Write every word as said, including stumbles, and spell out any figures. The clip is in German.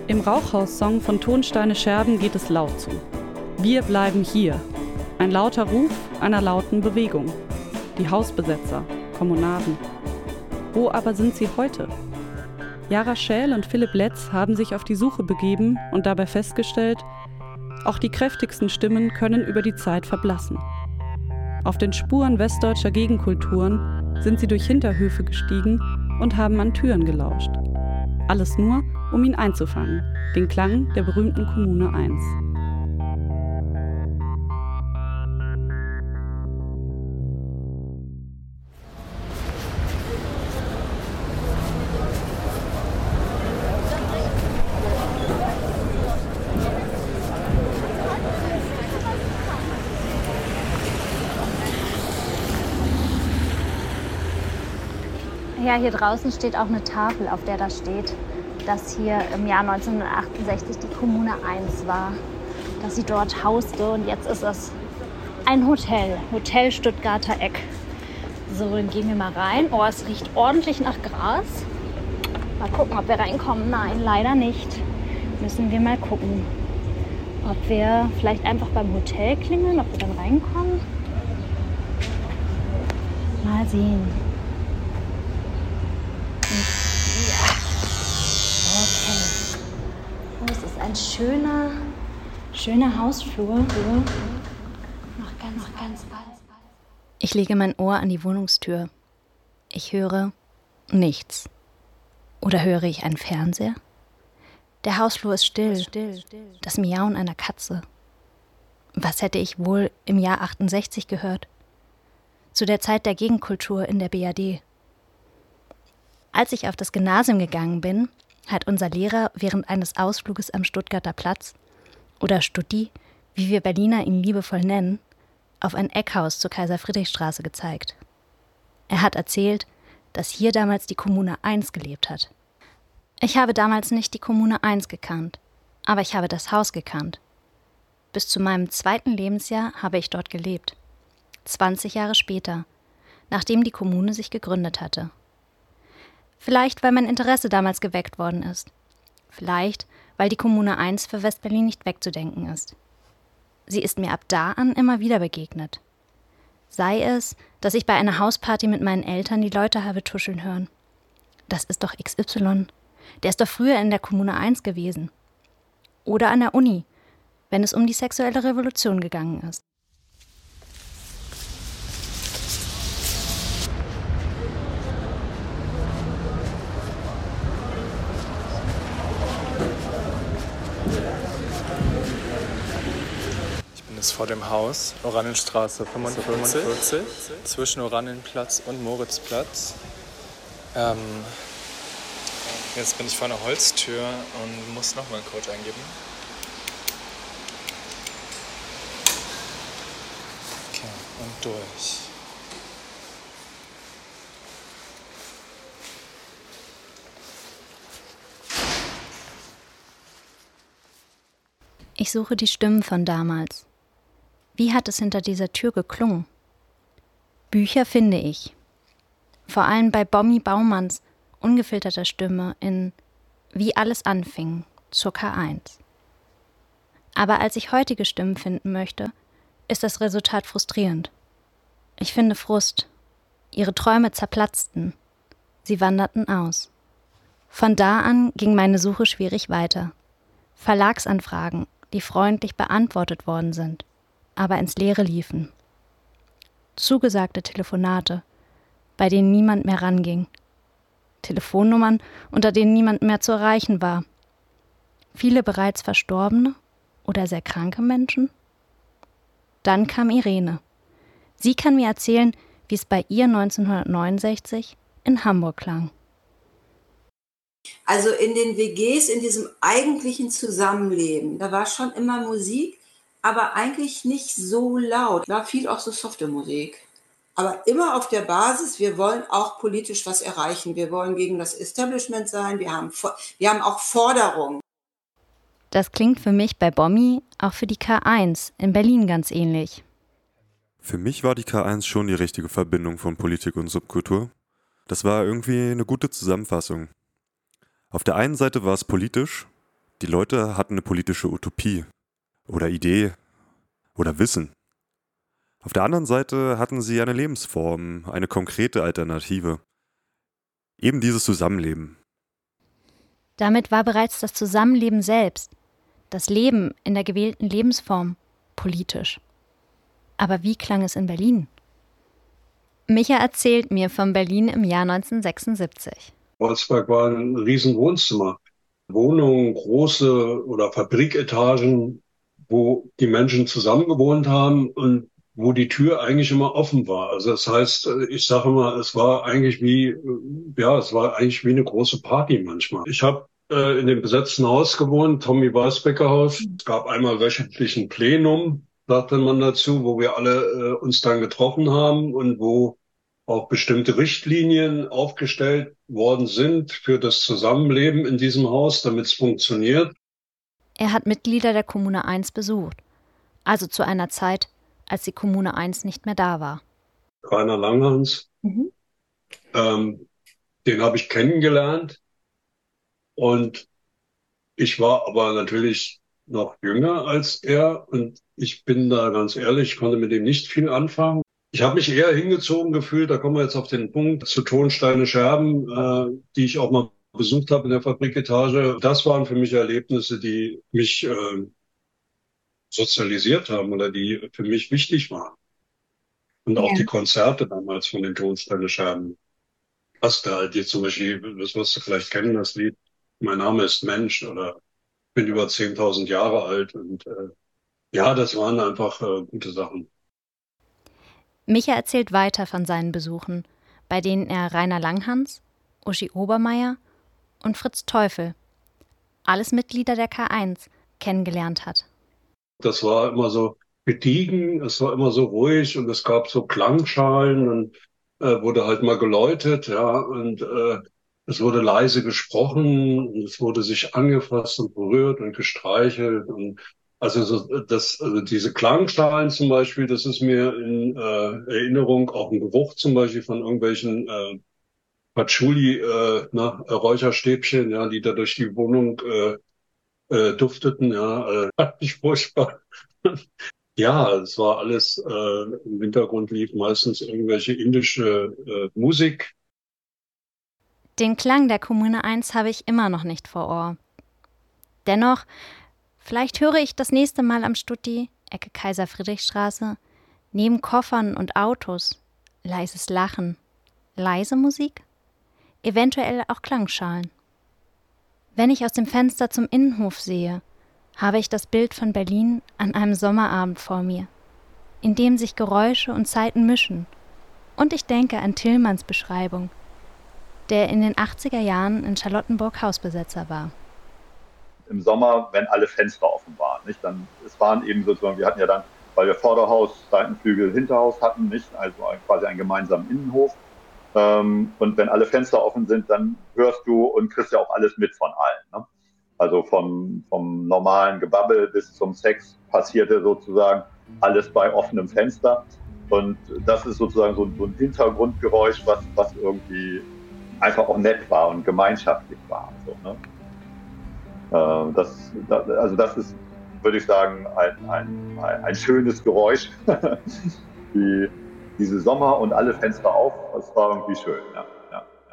Im Rauchhaus-Song von Tonsteine Scherben geht es laut zu. Wir bleiben hier. Ein lauter Ruf einer lauten Bewegung. Die Hausbesetzer, Kommunaden. Wo aber sind sie heute? Jara Schäl und Philipp Letz haben sich auf die Suche begeben und dabei festgestellt, auch die kräftigsten Stimmen können über die Zeit verblassen. Auf den Spuren westdeutscher Gegenkulturen sind sie durch Hinterhöfe gestiegen und haben an Türen gelauscht. Alles nur, um ihn einzufangen, den Klang der berühmten Kommune eins. Ja, hier draußen steht auch eine Tafel, auf der da steht, dass hier im Jahr neunzehnhundertachtundsechzig die Kommune eins war, dass sie dort hauste und jetzt ist es ein Hotel, Hotel Stuttgarter Eck. So, dann gehen wir mal rein. Oh, es riecht ordentlich nach Gras. Mal gucken, ob wir reinkommen. Nein, leider nicht. Müssen wir mal gucken, ob wir vielleicht einfach beim Hotel klingeln, ob wir dann reinkommen. Mal sehen. Okay. Oh, es ist ein schöner, schöner Hausflur. Noch ganz, noch ganz bald. Ich lege mein Ohr an die Wohnungstür. Ich höre nichts. Oder höre ich einen Fernseher? Der Hausflur ist still. Das Miauen einer Katze. Was hätte ich wohl im Jahr achtundsechzig gehört? Zu der Zeit der Gegenkultur in der B R D. Als ich auf das Gymnasium gegangen bin, hat unser Lehrer während eines Ausfluges am Stuttgarter Platz, oder Stutti, wie wir Berliner ihn liebevoll nennen, auf ein Eckhaus zur Kaiser-Friedrich-Straße gezeigt. Er hat erzählt, dass hier damals die Kommune eins gelebt hat. Ich habe damals nicht die Kommune eins gekannt, aber ich habe das Haus gekannt. Bis zu meinem zweiten Lebensjahr habe ich dort gelebt. zwanzig Jahre später, nachdem die Kommune sich gegründet hatte. Vielleicht, weil mein Interesse damals geweckt worden ist. Vielleicht, weil die Kommune eins für West-Berlin nicht wegzudenken ist. Sie ist mir ab da an immer wieder begegnet. Sei es, dass ich bei einer Hausparty mit meinen Eltern die Leute habe tuscheln hören. Das ist doch X Y. Der ist doch früher in der Kommune eins gewesen. Oder an der Uni, wenn es um die sexuelle Revolution gegangen ist. Vor dem Haus, Oranienstraße fünfundvierzig, fünfundvierzig zwischen Oranienplatz und Moritzplatz. Ähm, jetzt bin ich vor einer Holztür und muss nochmal einen Code eingeben. Okay, und durch. Ich suche die Stimmen von damals. Wie hat es hinter dieser Tür geklungen? Bücher finde ich. Vor allem bei Bommi Baumanns ungefilterter Stimme in Wie alles anfing, zur K eins. Aber als ich heutige Stimmen finden möchte, ist das Resultat frustrierend. Ich finde Frust. Ihre Träume zerplatzten. Sie wanderten aus. Von da an ging meine Suche schwierig weiter. Verlagsanfragen, die freundlich beantwortet worden sind, aber ins Leere liefen. Zugesagte Telefonate, bei denen niemand mehr ranging. Telefonnummern, unter denen niemand mehr zu erreichen war. Viele bereits verstorbene oder sehr kranke Menschen. Dann kam Irene. Sie kann mir erzählen, wie es bei ihr neunzehnhundertneunundsechzig in Hamburg klang. Also in den W Gs, in diesem eigentlichen Zusammenleben, da war schon immer Musik, aber eigentlich nicht so laut. War viel auch so softe Musik. Aber immer auf der Basis, wir wollen auch politisch was erreichen. Wir wollen gegen das Establishment sein. Wir haben, wir haben auch Forderungen. Das klingt für mich bei Bommi auch für die K eins in Berlin ganz ähnlich. Für mich war die K eins schon die richtige Verbindung von Politik und Subkultur. Das war irgendwie eine gute Zusammenfassung. Auf der einen Seite war es politisch. Die Leute hatten eine politische Utopie oder Idee oder Wissen. Auf der anderen Seite hatten sie eine Lebensform, eine konkrete Alternative. Eben dieses Zusammenleben. Damit war bereits das Zusammenleben selbst, das Leben in der gewählten Lebensform, politisch. Aber wie klang es in Berlin? Micha erzählt mir von Berlin im Jahr neunzehnhundertsechsundsiebzig. Kreuzberg war ein riesen Wohnzimmer. Wohnungen, große oder Fabriketagen, wo die Menschen zusammengewohnt haben und wo die Tür eigentlich immer offen war. Also das heißt, ich sage immer, es war eigentlich wie, ja, es war eigentlich wie eine große Party manchmal. Ich habe äh, in dem besetzten Haus gewohnt, Tommy Weisbecker Haus. Es gab einmal wöchentlich ein Plenum, sagte man dazu, wo wir alle äh, uns dann getroffen haben und wo auch bestimmte Richtlinien aufgestellt worden sind für das Zusammenleben in diesem Haus, damit es funktioniert. Er hat Mitglieder der Kommune eins besucht, also zu einer Zeit, als die Kommune eins nicht mehr da war. Rainer Langhans, mhm. ähm, den habe ich kennengelernt und ich war aber natürlich noch jünger als er und ich bin da ganz ehrlich, konnte mit dem nicht viel anfangen. Ich habe mich eher hingezogen gefühlt, da kommen wir jetzt auf den Punkt, zu Tonsteine Scherben, äh, die ich auch mal besucht habe in der Fabriketage. Das waren für mich Erlebnisse, die mich äh, sozialisiert haben oder die für mich wichtig waren. Und auch ja. Die Konzerte damals von den Tonsteine Scherben. Was da halt jetzt zum Beispiel, das wirst du vielleicht kennen, das Lied, Mein Name ist Mensch oder bin über zehntausend Jahre alt. Und äh, ja, das waren einfach äh, gute Sachen. Micha erzählt weiter von seinen Besuchen, bei denen er Rainer Langhans, Uschi Obermeier und Fritz Teufel, alles Mitglieder der K eins, kennengelernt hat. Das war immer so gediegen, es war immer so ruhig und es gab so Klangschalen und äh, wurde halt mal geläutet, ja, und äh, es wurde leise gesprochen und es wurde sich angefasst und berührt und gestreichelt und also so, das, also diese Klangschalen zum Beispiel, das ist mir in äh, Erinnerung, auch ein Geruch zum Beispiel von irgendwelchen äh, Patchouli, äh, na, Räucherstäbchen, ja, die da durch die Wohnung äh, äh, dufteten, ja, äh, nicht furchtbar. Ja, es war alles, äh, im Hintergrund lief meistens irgendwelche indische äh, Musik. Den Klang der Kommune eins habe ich immer noch nicht vor Ohr. Dennoch, vielleicht höre ich das nächste Mal am Stutti, Ecke Kaiser-Friedrich-Straße, neben Koffern und Autos, leises Lachen, leise Musik, eventuell auch Klangschalen. Wenn ich aus dem Fenster zum Innenhof sehe, habe ich das Bild von Berlin an einem Sommerabend vor mir, in dem sich Geräusche und Zeiten mischen. Und ich denke an Tillmanns Beschreibung, der in den achtziger Jahren in Charlottenburg Hausbesetzer war. Im Sommer, wenn alle Fenster offen waren, nicht? Dann, es waren eben sozusagen, wir hatten ja dann, weil wir Vorderhaus, Seitenflügel, Hinterhaus hatten, nicht? Also quasi einen gemeinsamen Innenhof. Ähm, und wenn alle Fenster offen sind, dann hörst du und kriegst ja auch alles mit von allen, ne? Also vom, vom normalen Gebabbel bis zum Sex passierte sozusagen alles bei offenem Fenster. Und das ist sozusagen so, so ein Hintergrundgeräusch, was, was irgendwie einfach auch nett war und gemeinschaftlich war. So, ne? äh, das, das, also das ist, würde ich sagen, ein, ein, ein schönes Geräusch. Die, diese Sommer und alle Fenster auf, das war irgendwie schön. Ja.